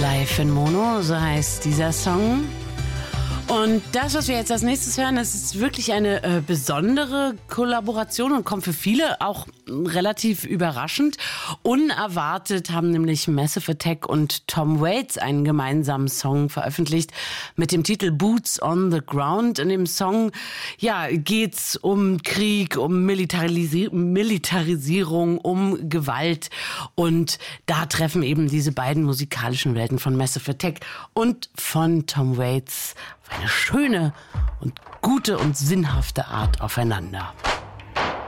Live in Mono, so heißt dieser Song. Und das, was wir jetzt als nächstes hören, das ist wirklich eine besondere Kollaboration und kommt für viele auch relativ überraschend. Unerwartet haben nämlich Massive Attack und Tom Waits einen gemeinsamen Song veröffentlicht mit dem Titel Boots on the Ground. In dem Song geht's um Krieg, um Militarisierung, um Gewalt. Und da treffen eben diese beiden musikalischen Welten von Massive Attack und von Tom Waits auf eine schöne und gute und sinnhafte Art aufeinander.